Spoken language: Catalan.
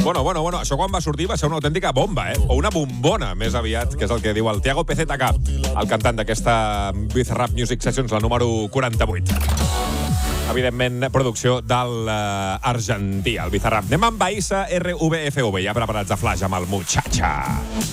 Bueno, això quan va sortir va ser una autèntica bomba, o una bombona, més aviat, que és el que diu el Tiago PZK, el cantant d'aquesta Bizarrap Music Sessions, la número 48. Evidentment, producció de l'argentí, el Bizarrap. Anem amb Aïssa RVFV, ja preparats a flash amb el Muchacha.